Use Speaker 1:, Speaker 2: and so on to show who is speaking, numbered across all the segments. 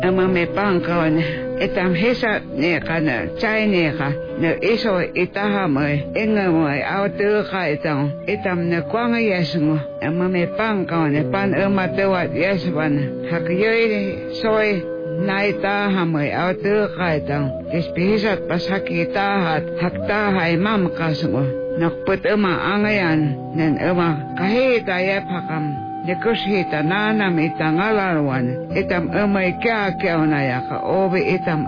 Speaker 1: ama me pankon etam hesa ne kana chai ne ka ne iso itaha mai enga mai auto ka etam ne kwanga yesmo ama me pankon ne pan ama te wa yesban hakyoy soy naita hamai auto ka ispisat pasakita hakta hai mam kasmo nakput ama angayan nen ama kahita yapakam Nekushita nana mitangalarwan itam kya na yaka obi itam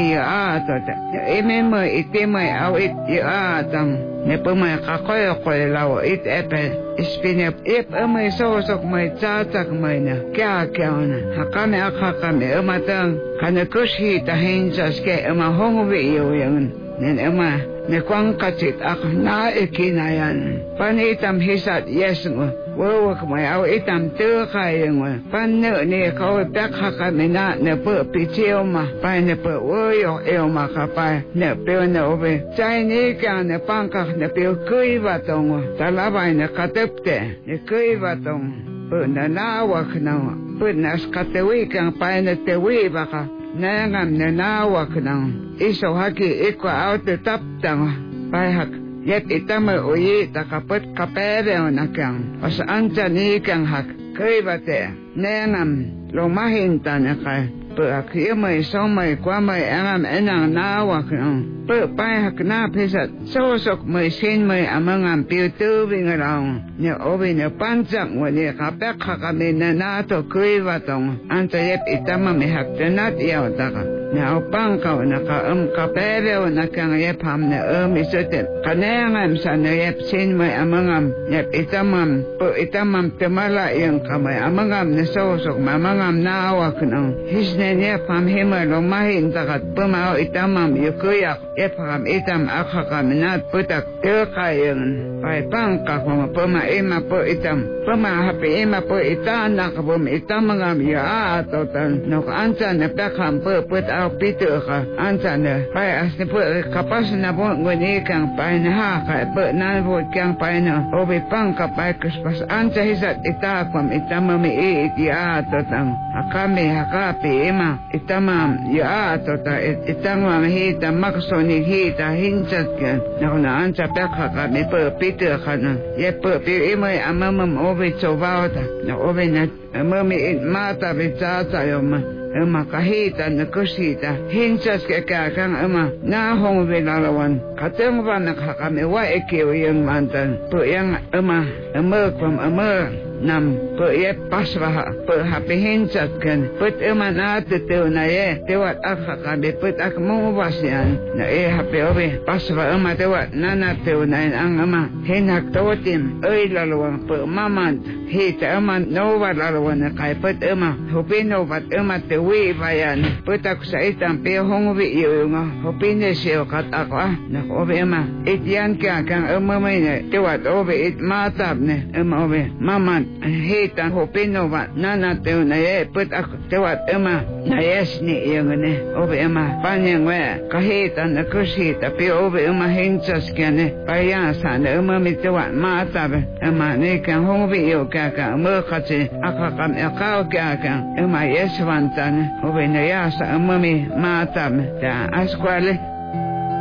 Speaker 1: atota emema itemai au it atam nepumay kakoyo lawo it epe ispine ip sosok may tsatak may na kya na hakame akakame tang kanekushita hinsas ke hongubi yun nen nekwang kachit ak na ikinayan panitam hisat yesmo wawak may au itam tukayang panno ni kau dakha mina ne pu pichio ma pa ne pu woyo ma ka pa ne pe ne obe chai ni ka ne pangka ne pe kui batong talabay ne katepte ne kui batong pu na nawak na pu nas katewi kang pa ne tewi baka nangam ne nawak na iso haki ikwa auto taptang pa hak yet itama uyi takapet kapere onakang as anta ni kang hak kaibate nengam lomahinta naka pe akiyamay somay kwamay angam enang nawak pe pai hak na pisat sosok may sin may amangam piutubing arang ni obi ni panjak wani kapek hakami na nato kaibatong anta yet itama may hak tenat yaw taka na pangkaw naka kapere o nakang yepam na isotet kanayangam sa na yep sin may amangam yep itamam po itamam temala yung kamay amangam na sosok mamangam nawak ng hisne yepam hima lumahin takat pumao itamam yukuyak yepam itam akakam nat putak tukayang pay pangkak mga pumaima po itam pumahapi ima po itanak pum itamangam yaatotan nukansa na pekam po put au pito ka ansa na pai asne pu kapas na po ngoni kang pai na ha ka po na po kang pai na obi pang ka pai kuspas ansa hisat itakwam itamami itiato tang akami hakapi ima itamam yato ta itangwam hita maksoni hita hinsat kan na ansa pekha ka mi po pito ka na ye po pi ima amamam obi chobawta na obi na amami mata bitata yoma kahita na kusita hinsas ke kakang na hong bilalawan kateng ba nakakami wa ekiw yung mantan po yung kwam nam po ye paswa po hapi hinsas kan put natitew na ye tewat akakami put akmubas yan na hapi obi paswa tewat nanatew na yan ang hinak tawatim lalawang po mamant hita nowa lalawan na kay put hupino bat tewi bayan putak sa itang pihong yung hupino siyo katakwa na obi ityan ka kang umamay na tewat obi itmatab na obi mamant hita hupino bat nanatew na ye putak tewat na yes ni yung obi panyang kahita na kusita pi obi hinsas kyan payasa na tewat matab ni kang hongbi yung kaka kasi akakam akaw kaka yeswan obe na yasa amami matam ta askwale